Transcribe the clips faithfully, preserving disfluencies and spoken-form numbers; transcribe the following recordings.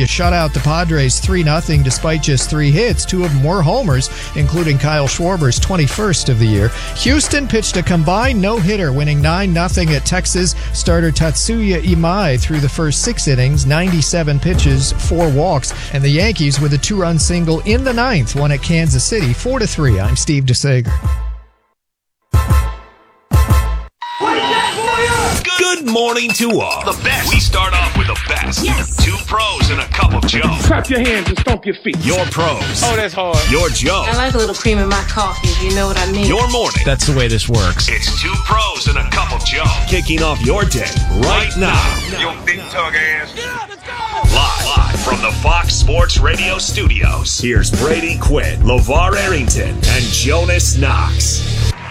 Philadelphia shut out the Padres three nothing despite just three hits. Two of them were homers, including Kyle Schwarber's twenty-first of the year. Houston pitched a combined no-hitter, winning nine nothing at Texas. Starter Tatsuya Imai threw the first six innings, ninety-seven pitches, four walks. And the Yankees, with a two-run single in the ninth, won at Kansas City four to three. I'm Steve DeSager. Good morning to all. The best. We start off with the best. Yes. Two pros and a cup of Joe. Clap your hands and stomp your feet. Your pros. Oh, that's hard. Your Joe. I like a little cream in my coffee, if you know what I mean. Your morning. That's the way this works. It's two pros and a cup of Joe. Kicking off your day right now. Your big tug ass. Yeah, let's go. Live, live from the Fox Sports Radio studios. Here's Brady Quinn, LeVar Arrington, and Jonas Knox.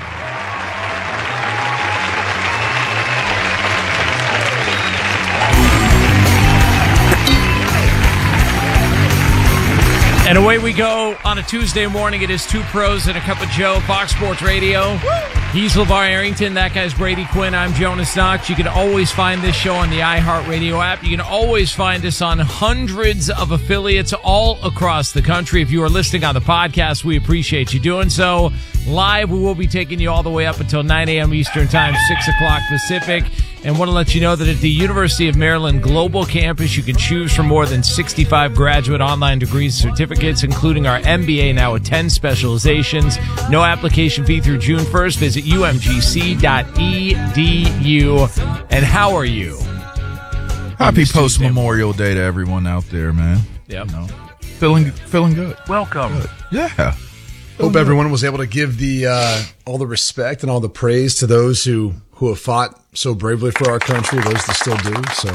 And away we go on a Tuesday morning. It is Two Pros and a Cup of Joe, Fox Sports Radio. He's LeVar Arrington. That guy's Brady Quinn. I'm Jonas Knox. You can always find this show on the iHeartRadio app. You can always find us on hundreds of affiliates all across the country. If you are listening on the podcast, we appreciate you doing so. Live, we will be taking you all the way up until nine a.m. Eastern Time, six o'clock Pacific. And want to let you know that at the University of Maryland Global Campus, you can choose from more than sixty-five graduate online degrees and certificates, including our M B A now with ten specializations. No application fee through June first. Visit U M G C dot E D U. And how are you? Happy post Memorial Day to everyone out there, man. Yep. You know, feeling feeling good. Welcome. Good. Yeah. Hope everyone was able to give the uh, all the respect and all the praise to those who, who have fought so bravely for our country, those that still do. So,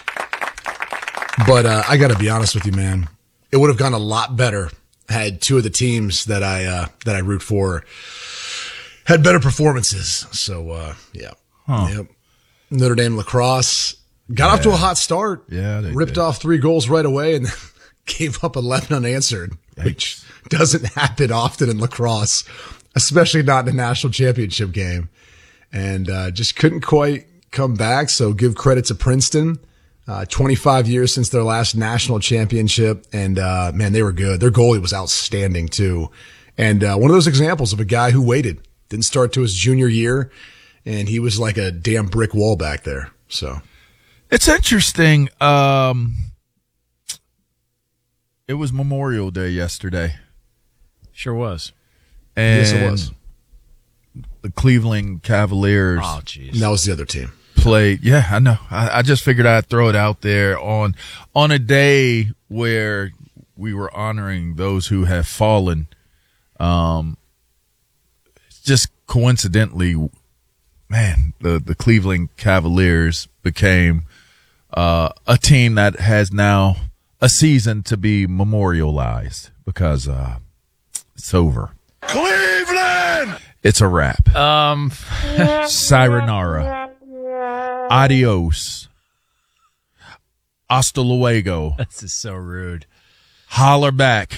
but uh, I got to be honest with you, man. It would have gone a lot better had two of the teams that I uh, that I root for had better performances. So, uh, yeah, huh. yep. Notre Dame lacrosse got yeah. off to a hot start. Yeah, they ripped did. off three goals right away and gave up eleven unanswered, which doesn't happen often in lacrosse, especially not in a national championship game. And uh, just couldn't quite come back. So give credit to Princeton. Uh, twenty-five years since their last national championship. And, uh, man, they were good. Their goalie was outstanding, too. And uh, one of those examples of a guy who waited, didn't start to his junior year, and he was like a damn brick wall back there. So it's interesting. Um, it was Memorial Day yesterday. Sure was. And yes, it was. The Cleveland Cavaliers. Oh, jeez. That was the other team. Played. Yeah, I know. I, I just figured I'd throw it out there on on a day where we were honoring those who have fallen. Um, just coincidentally, man, the, the Cleveland Cavaliers became uh, a team that has now a season to be memorialized because uh, it's over. Cleveland! It's a wrap. Um, Sayonara. Adios. Hasta luego. This is so rude. Holler back.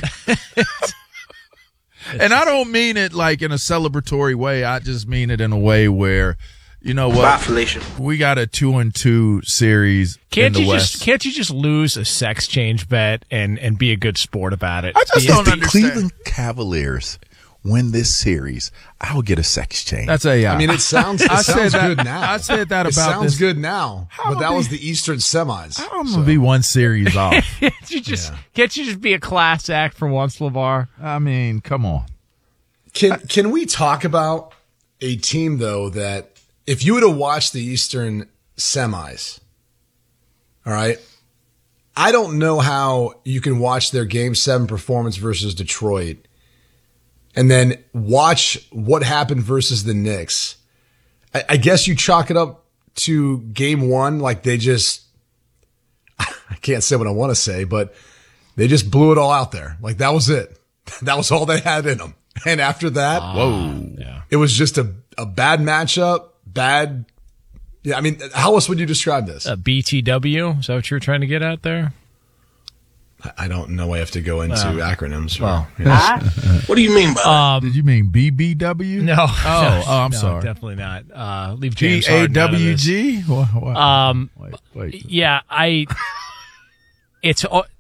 And I don't mean it like in a celebratory way. I just mean it in a way where, you know what? Bye, Felicia. We got a two and two series Can't in the you West. just can't you just lose a sex change bet and, and be a good sport about it? I just Be- don't If the understand. Cleveland Cavaliers win this series, I will get a sex change. That's a. Uh, I mean, it sounds, it I said sounds that- good now. I said that it about sounds this. good now, How but that be- was the Eastern semis. I'm gonna be one series off. can't you just Yeah. can't you just be a class act for once, LeVar? I mean, come on. Can can we talk about a team though that if you would have watched the Eastern semis, all right, I don't know how you can watch their Game Seven performance versus Detroit, and then watch what happened versus the Knicks. I, I guess you chalk it up to Game One, like they just. I can't say what I want to say, but they just blew it all out there. Like that was it. That was all they had in them. And after that, Whoa. Yeah. it was just a, a bad matchup, bad. Yeah. I mean, how else would you describe this? Uh, B T W, is that what you were trying to get at there? I don't know. I have to go into Well, acronyms. well. Or, yeah. What do you mean by that? Um, Did you mean B B W? no. Oh, oh, I'm no, sorry. definitely not. Uh, leave G James A Harden out of W this. G? What, what? Um, Wait, wait. yeah, I. It's uh,